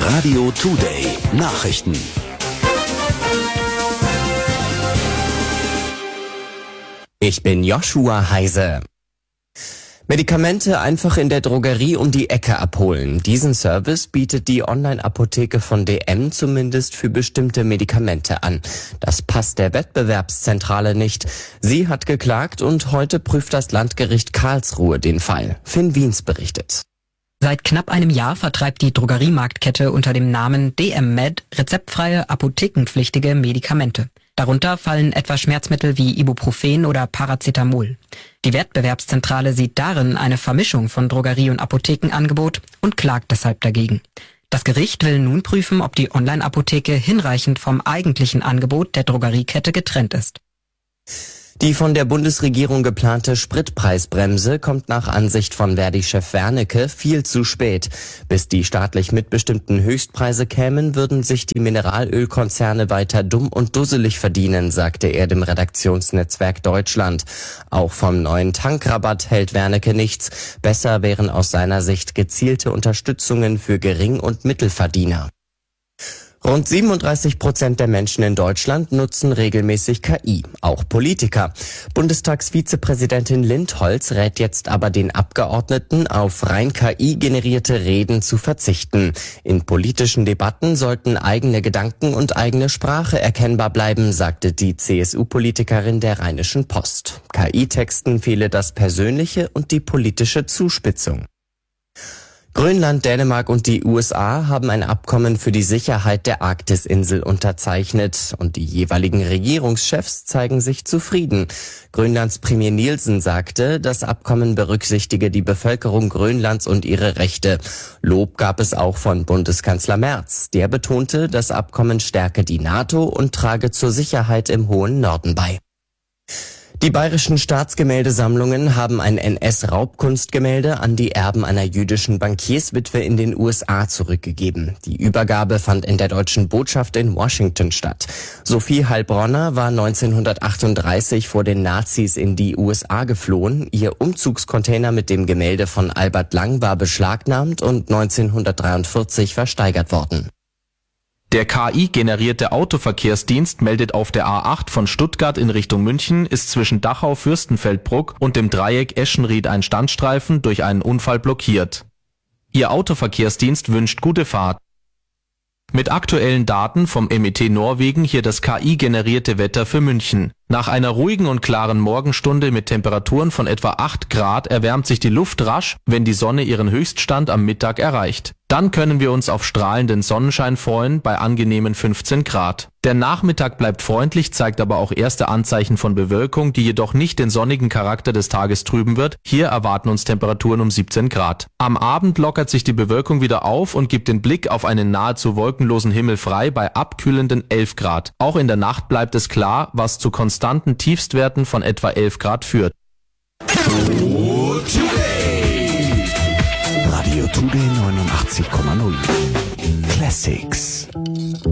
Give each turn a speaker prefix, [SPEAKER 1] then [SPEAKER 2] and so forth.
[SPEAKER 1] Radio Today Nachrichten.
[SPEAKER 2] Ich bin Joshua Heise. Medikamente einfach in der Drogerie um die Ecke abholen. Diesen Service bietet die Online-Apotheke von DM zumindest für bestimmte Medikamente an. Das passt der Wettbewerbszentrale nicht. Sie hat geklagt und heute prüft das Landgericht Karlsruhe den Fall. Finn Wiens berichtet.
[SPEAKER 3] Seit knapp einem Jahr vertreibt die Drogeriemarktkette unter dem Namen DM Med rezeptfreie, apothekenpflichtige Medikamente. Darunter fallen etwa Schmerzmittel wie Ibuprofen oder Paracetamol. Die Wettbewerbszentrale sieht darin eine Vermischung von Drogerie- und Apothekenangebot und klagt deshalb dagegen. Das Gericht will nun prüfen, ob die Online-Apotheke hinreichend vom eigentlichen Angebot der Drogeriekette getrennt ist.
[SPEAKER 2] Die von der Bundesregierung geplante Spritpreisbremse kommt nach Ansicht von Verdi-Chef Wernicke viel zu spät. Bis die staatlich mitbestimmten Höchstpreise kämen, würden sich die Mineralölkonzerne weiter dumm und dusselig verdienen, sagte er dem Redaktionsnetzwerk Deutschland. Auch vom neuen Tankrabatt hält Wernicke nichts. Besser wären aus seiner Sicht gezielte Unterstützungen für Gering- und Mittelverdiener. Rund 37% der Menschen in Deutschland nutzen regelmäßig KI, auch Politiker. Bundestagsvizepräsidentin Lindholz rät jetzt aber den Abgeordneten, auf rein KI-generierte Reden zu verzichten. In politischen Debatten sollten eigene Gedanken und eigene Sprache erkennbar bleiben, sagte die CSU-Politikerin der Rheinischen Post. KI-Texten fehle das Persönliche und die politische Zuspitzung. Grönland, Dänemark und die USA haben ein Abkommen für die Sicherheit der Arktisinsel unterzeichnet und die jeweiligen Regierungschefs zeigen sich zufrieden. Grönlands Premier Nielsen sagte, das Abkommen berücksichtige die Bevölkerung Grönlands und ihre Rechte. Lob gab es auch von Bundeskanzler Merz. Der betonte, das Abkommen stärke die NATO und trage zur Sicherheit im hohen Norden bei. Die bayerischen Staatsgemäldesammlungen haben ein NS-Raubkunstgemälde an die Erben einer jüdischen Bankierswitwe in den USA zurückgegeben. Die Übergabe fand in der deutschen Botschaft in Washington statt. Sophie Heilbronner war 1938 vor den Nazis in die USA geflohen. Ihr Umzugscontainer mit dem Gemälde von Albert Lang war beschlagnahmt und 1943 versteigert worden.
[SPEAKER 4] Der KI-generierte Autoverkehrsdienst meldet, auf der A8 von Stuttgart in Richtung München ist zwischen Dachau-Fürstenfeldbruck und dem Dreieck Eschenried ein Standstreifen durch einen Unfall blockiert. Ihr Autoverkehrsdienst wünscht gute Fahrt. Mit aktuellen Daten vom MET Norwegen hier das KI-generierte Wetter für München. Nach einer ruhigen und klaren Morgenstunde mit Temperaturen von etwa 8 Grad erwärmt sich die Luft rasch, wenn die Sonne ihren Höchststand am Mittag erreicht. Dann können wir uns auf strahlenden Sonnenschein freuen bei angenehmen 15 Grad. Der Nachmittag bleibt freundlich, zeigt aber auch erste Anzeichen von Bewölkung, die jedoch nicht den sonnigen Charakter des Tages trüben wird. Hier erwarten uns Temperaturen um 17 Grad. Am Abend lockert sich die Bewölkung wieder auf und gibt den Blick auf einen nahezu wolkenlosen Himmel frei bei abkühlenden 11 Grad. Auch in der Nacht bleibt es klar, was zu konstanten Tiefstwerten von etwa 11 Grad führt.
[SPEAKER 1] Radio Today 89,0 Classics.